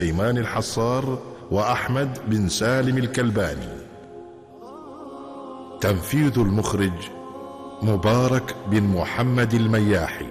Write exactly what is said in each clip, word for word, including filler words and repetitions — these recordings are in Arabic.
إيمان الحصار وأحمد بن سالم الكلباني. تنفيذ المخرج مبارك بن محمد المياحي.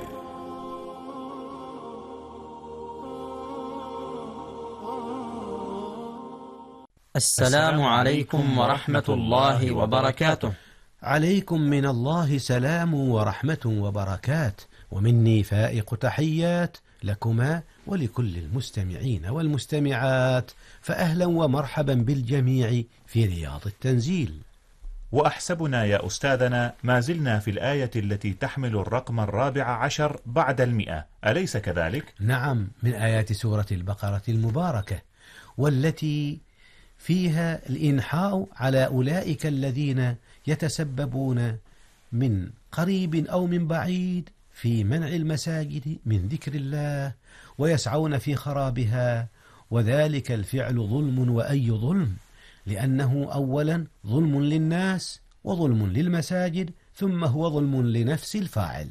السلام عليكم ورحمة الله وبركاته. عليكم من الله سلام ورحمة وبركات، ومني فائق تحيات لكما ولكل المستمعين والمستمعات، فأهلا ومرحبا بالجميع في رياض التنزيل. وأحسبنا يا أستاذنا ما زلنا في الآية التي تحمل الرقم الرابع عشر بعد المئة، أليس كذلك؟ نعم، من آيات سورة البقرة المباركة، والتي فيها الإنحاء على أولئك الذين يتسببون من قريب أو من بعيد في منع المساجد من ذكر الله ويسعون في خرابها، وذلك الفعل ظلم، وأي ظلم، لأنه أولا ظلم للناس وظلم للمساجد، ثم هو ظلم لنفس الفاعل.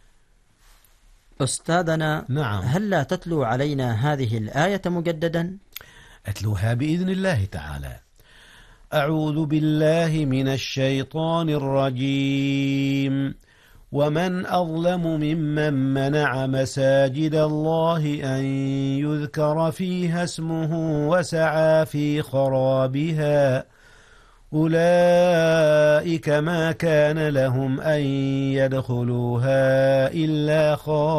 أستاذنا، نعم، هل لا تتلو علينا هذه الآية مجددا؟ أتلوها بإذن الله تعالى. أعوذ بالله من الشيطان الرجيم. ومن أظلم ممن منع مساجد الله أن يذكر فيها اسمه وسعى في خرابها أولئك ما كان لهم أن يدخلوها إلا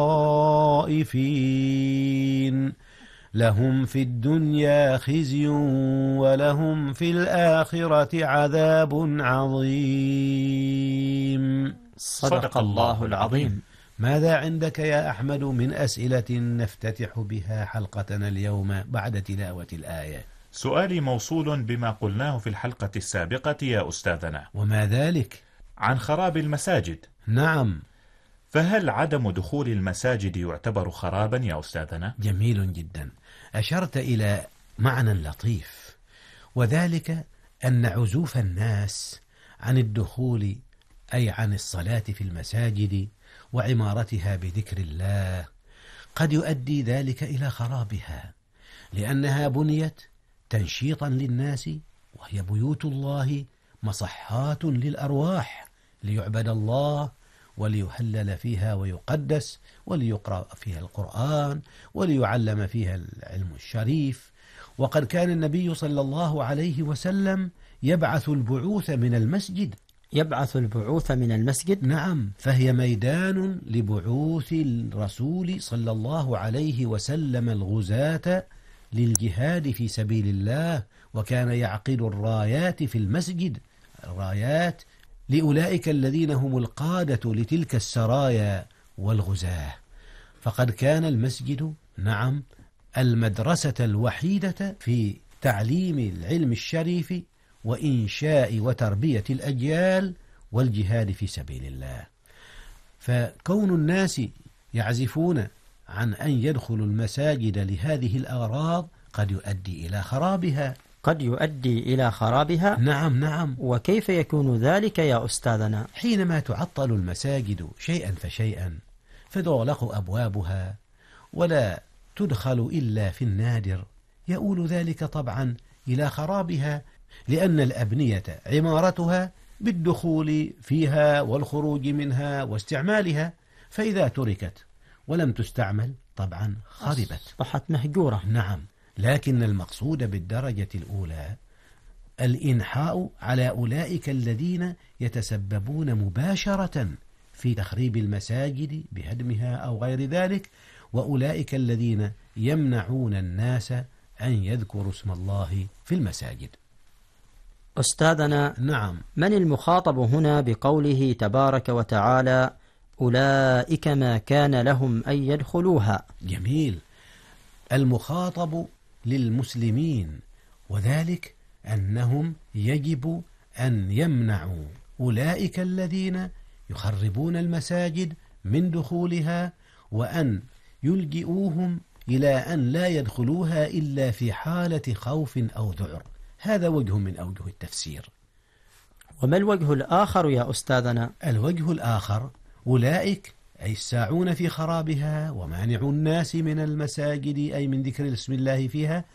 خائفين لهم في الدنيا خزي ولهم في الآخرة عذاب عظيم. صدق الله العظيم. ماذا عندك يا أحمد من أسئلة نفتتح بها حلقتنا اليوم بعد تلاوة الآية؟ سؤالي موصول بما قلناه في الحلقة السابقة يا أستاذنا. وما ذلك؟ عن خراب المساجد. نعم. فهل عدم دخول المساجد يعتبر خرابا يا أستاذنا؟ جميل جدا، أشرت إلى معنى لطيف، وذلك أن عزوف الناس عن الدخول أي عن الصلاة في المساجد وعمارتها بذكر الله قد يؤدي ذلك إلى خرابها، لأنها بنيت تنشيطا للناس، وهي بيوت الله مصحات للأرواح ليعبد الله وليهلل فيها ويقدس وليقرأ فيها القرآن وليعلم فيها العلم الشريف. وقد كان النبي صلى الله عليه وسلم يبعث البعوث من المسجد. يبعث البعوث من المسجد؟ نعم، فهي ميدان لبعوث الرسول صلى الله عليه وسلم الغزاة للجهاد في سبيل الله، وكان يعقد الرايات في المسجد، الرايات لأولئك الذين هم القادة لتلك السرايا والغزاة. فقد كان المسجد نعم المدرسة الوحيدة في تعليم العلم الشريف وإنشاء وتربية الأجيال والجهاد في سبيل الله. فكون الناس يعزفون عن أن يدخلوا المساجد لهذه الأغراض قد يؤدي إلى خرابها. قد يؤدي إلى خرابها؟ نعم نعم. وكيف يكون ذلك يا أستاذنا؟ حينما تعطل المساجد شيئا فشيئا فتغلق أبوابها ولا تدخل إلا في النادر، يؤول ذلك طبعا إلى خرابها، لأن الأبنية عمارتها بالدخول فيها والخروج منها واستعمالها، فإذا تركت ولم تستعمل طبعا خربت، أصبحت مهجورة. نعم، لكن المقصود بالدرجة الأولى الإنحاء على أولئك الذين يتسببون مباشرة في تخريب المساجد بهدمها أو غير ذلك، وأولئك الذين يمنعون الناس أن يذكروا اسم الله في المساجد. أستاذنا، نعم، من المخاطب هنا بقوله تبارك وتعالى أولئك ما كان لهم أن يدخلوها؟ جميل، المخاطب للمسلمين، وذلك أنهم يجب أن يمنعوا أولئك الذين يخربون المساجد من دخولها، وأن يلجئوهم إلى أن لا يدخلوها إلا في حالة خوف أو ذعر. هذا وجه من أوجه التفسير. وما الوجه الآخر يا أستاذنا؟ الوجه الآخر أولئك أي الساعون في خرابها ومانع الناس من المساجد أي من ذكر اسم الله فيها